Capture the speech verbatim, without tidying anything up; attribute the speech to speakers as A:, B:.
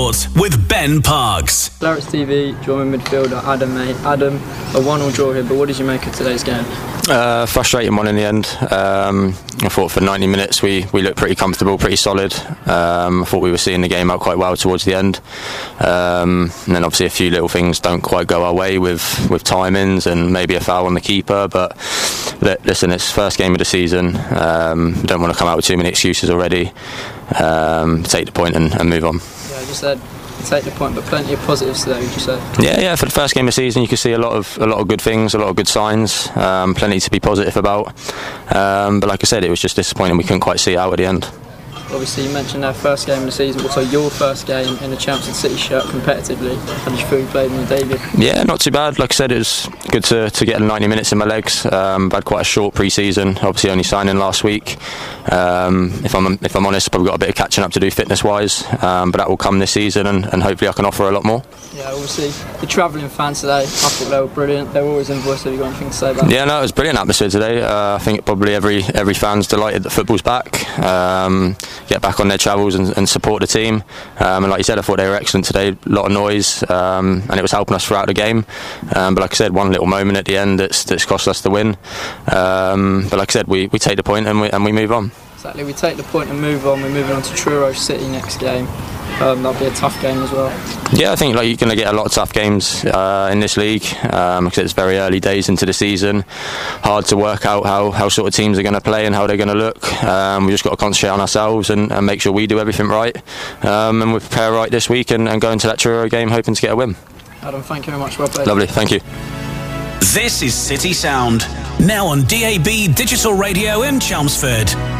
A: With Ben Parks.
B: Clarets T V, German midfielder Adam, mate. Adam, a one-all draw here, but what did you make of today's game?
C: Uh, frustrating one in the end. Um, I thought for ninety minutes we, we looked pretty comfortable, pretty solid. Um, I thought we were seeing the game out quite well towards the end. Um, and then obviously a few little things don't quite go our way with, with timings and maybe a foul on the keeper. But listen, it's first game of the season. Um, don't want to come out with too many excuses already. Um, take the point and, and move on.
B: Yeah, I just said take the point, but plenty of positives today, would you say?
C: Yeah, yeah. For the first game of the season, you can see a lot of a lot of good things, a lot of good signs, um, plenty to be positive about. Um, but like I said, it was just disappointing we couldn't quite see it out at the end.
B: Obviously, you mentioned our first game of the season, also your first game in a Champions City shirt competitively. How did you feel you played in the debut?
C: Yeah, not too bad. Like I said, it was good to, to get ninety minutes in my legs. Um, I've had quite a short pre-season, obviously only signing last week. Um, if I'm if I'm honest, probably got a bit of catching up to do fitness-wise, um, but that will come this season, and, and hopefully I can offer a lot more.
B: Yeah, obviously the travelling fans today, I thought they were brilliant. They were always in voice. Have you got anything to say about that?
C: Yeah, no, it was a brilliant atmosphere today. Uh, I think probably every every fan's delighted that football's back. Um, get back on their travels and, and support the team. Um, and like you said, I thought they were excellent today. A lot of noise, um, and it was helping us throughout the game. Um, but like I said, one little moment at the end that's that's cost us the win. Um, but like I said, we, we take the point and we and we move on.
B: Exactly, we take the point and move on. We're moving on to Truro City next game. Um, that'll be a tough game as well.
C: Yeah, I think like you're going to get a lot of tough games uh, in this league um, because it's very early days into the season. Hard to work out how, how sort of teams are going to play and how they're going to look. Um, we just got to concentrate on ourselves and, and make sure we do everything right. Um, and we prepare right this week and, and go into that Truro game hoping to get a win.
B: Adam, thank you very much. Well played.
C: Lovely, thank you.
A: This is City Sound, now on D A B Digital Radio in Chelmsford.